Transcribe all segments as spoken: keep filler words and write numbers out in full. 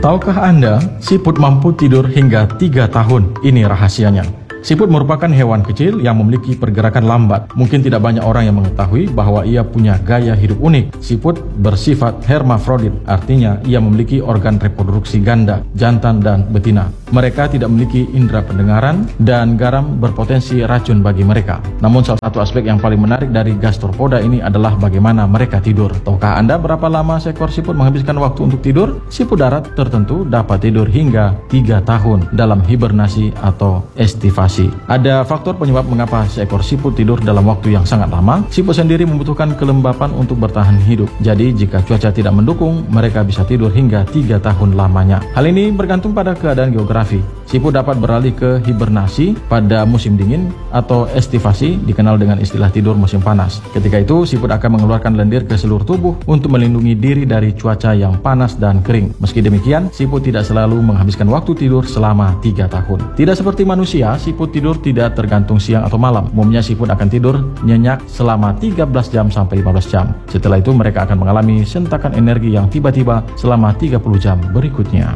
Tahukah Anda, siput mampu tidur hingga tiga tahun? Ini rahasianya. Siput merupakan hewan kecil yang memiliki pergerakan lambat. Mungkin tidak banyak orang yang mengetahui bahwa ia punya gaya hidup unik. Siput bersifat hermafrodit, artinya ia memiliki organ reproduksi ganda, jantan dan betina. Mereka tidak memiliki indera pendengaran dan garam berpotensi racun bagi mereka. Namun salah satu aspek yang paling menarik dari gastropoda ini adalah bagaimana mereka tidur. Tahukah Anda berapa lama seekor siput menghabiskan waktu untuk tidur? Siput darat tertentu dapat tidur hingga tiga tahun dalam hibernasi atau estivasi. Ada faktor penyebab mengapa seekor siput tidur dalam waktu yang sangat lama. Siput sendiri membutuhkan kelembapan untuk bertahan hidup. Jadi jika cuaca tidak mendukung, mereka bisa tidur hingga tiga tahun lamanya. Hal ini bergantung pada keadaan geografi. Siput dapat beralih ke hibernasi pada musim dingin atau estivasi, dikenal dengan istilah tidur musim panas. Ketika itu, siput akan mengeluarkan lendir ke seluruh tubuh untuk melindungi diri dari cuaca yang panas dan kering. Meski demikian, siput tidak selalu menghabiskan waktu tidur selama tiga tahun. Tidak seperti manusia, siput tidur tidak tergantung siang atau malam. Umumnya siput akan tidur nyenyak selama tiga belas jam sampai lima belas jam. Setelah itu mereka akan mengalami sentakan energi yang tiba-tiba selama tiga puluh jam berikutnya.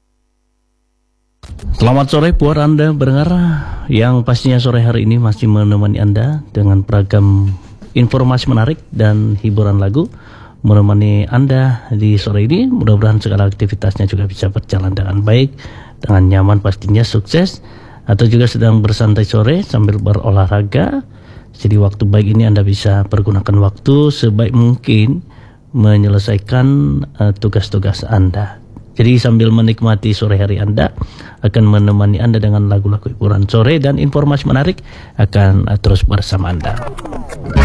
Selamat sore buat Anda pendengar yang pastinya sore hari ini masih menemani Anda dengan beragam informasi menarik dan hiburan lagu menemani Anda di sore ini. Mudah-mudahan segala aktivitasnya juga bisa berjalan dengan baik, dengan nyaman pastinya, sukses. Atau juga sedang bersantai sore sambil berolahraga. Jadi waktu baik ini Anda bisa pergunakan waktu sebaik mungkin menyelesaikan uh, tugas-tugas Anda. Jadi sambil menikmati sore hari Anda, akan menemani Anda dengan lagu-lagu hiburan sore dan informasi menarik akan uh, terus bersama Anda.